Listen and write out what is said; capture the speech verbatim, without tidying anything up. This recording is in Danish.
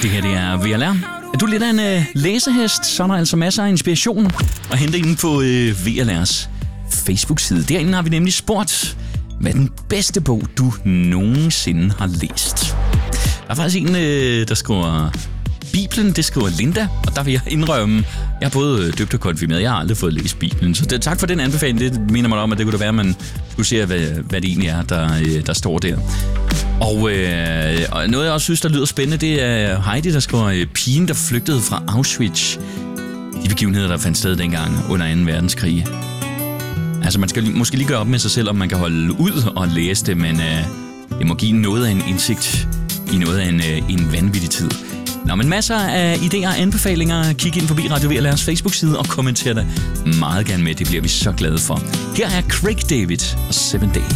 Det her det er V L R. Er du lidt af en øh, læsehest, så er der altså masser af inspiration at hente inde på øh, V L R's Facebook-side. Derinde har vi nemlig spurgt, hvad er den bedste bog, du nogensinde har læst? Der er faktisk en, øh, der skriver Bibelen, det skriver Linda, og der vil jeg indrømme, jeg har både døbt og konfirmeret, jeg har aldrig fået læst Bibelen, så det, tak for den anbefaling, det mener mig om, at det kunne da være, at man skulle se, hvad, hvad det egentlig er, der, der står der. Og, øh, og noget, jeg også synes, der lyder spændende, det er Heidi, der skriver pigen, der flygtede fra Auschwitz. De begivenheder, der fandt sted dengang under anden verdenskrig. Altså, man skal måske lige gøre op med sig selv, om man kan holde ud og læse det, men øh, det må give noget af en indsigt i noget af en, øh, en vanvittig tid. Nå, men masser af idéer og anbefalinger. Kig ind forbi Radio V L R's Facebook-side og kommenter det meget gerne med. Det bliver vi så glade for. Her er Craig David og Seven Days.